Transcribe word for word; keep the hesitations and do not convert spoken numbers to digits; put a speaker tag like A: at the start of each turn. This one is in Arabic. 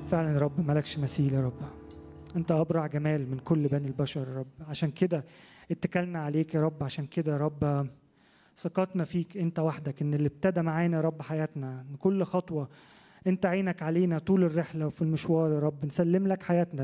A: فعلا يا رب مالكش مثيل يا رب. انت ابرع جمال من كل بني البشر يا رب. عشان كده اتكلنا عليك يا رب. عشان كده يا رب ثقتنا فيك انت وحدك، ان اللي ابتدى معانا يا رب حياتنا، ان كل خطوه انت عينك علينا طول الرحله وفي المشوار يا رب. نسلم لك حياتنا